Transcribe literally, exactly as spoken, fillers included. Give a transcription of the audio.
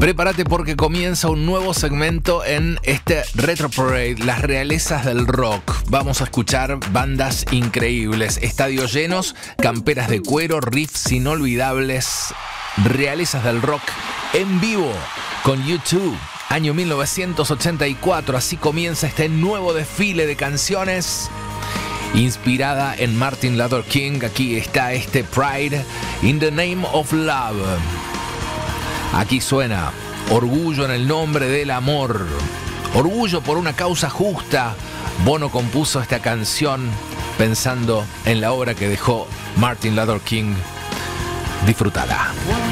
Prepárate porque comienza un nuevo segmento en este Retro Parade, las realezas del rock. Vamos a escuchar bandas increíbles, estadios llenos, camperas de cuero, riffs inolvidables, realezas del rock en vivo con U dos, año mil novecientos ochenta y cuatro. Así comienza este nuevo desfile de canciones inspirada en Martin Luther King. Aquí está este Pride in the Name of Love. Aquí suena Orgullo en el nombre del amor, orgullo por una causa justa. Bono compuso esta canción pensando en la obra que dejó Martin Luther King. Disfrútala.